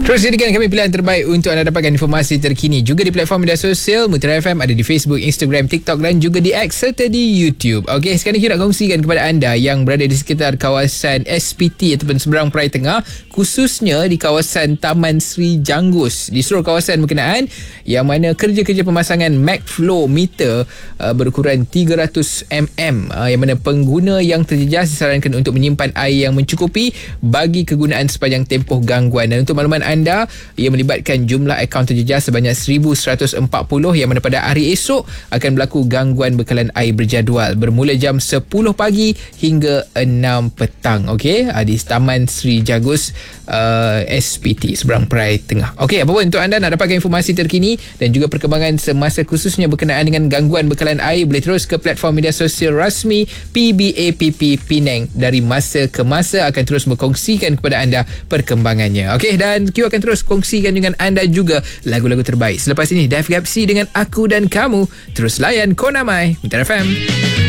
Terus jadikan kami pilihan terbaik untuk anda dapatkan informasi terkini juga di platform media sosial Mutiara FM, ada di Facebook, Instagram, TikTok dan juga di X serta di YouTube. Okey, sekarang kita nak kongsikan kepada anda yang berada di sekitar kawasan SPT ataupun Seberang Perai Tengah, khususnya di kawasan Taman Sri Janggus, di seluruh kawasan berkenaan, yang mana kerja-kerja pemasangan MacFlow meter berukuran 300 mm yang mana pengguna yang terjejas disarankan untuk menyimpan air yang mencukupi bagi kegunaan sepanjang tempoh gangguan. Dan untuk makluman anda, ia melibatkan jumlah akaun terjejas sebanyak 1,140 yang mana pada hari esok akan berlaku gangguan bekalan air berjadual bermula jam 10 pagi hingga 6 petang. Okey, di Taman Sri Janggus SPT Seberang Perai Tengah. Okey, apa pun untuk anda nak dapatkan informasi terkini dan juga perkembangan semasa khususnya berkenaan dengan gangguan bekalan air, boleh terus ke platform media sosial rasmi PBAPP Penang. Dari masa ke masa akan terus berkongsikan kepada anda perkembangannya. Okey, dan Q akan terus kongsikan dengan anda juga lagu-lagu terbaik. Selepas ini Dave Gapsi dengan Aku dan Kamu. Terus layan Konamai Mutiara FM.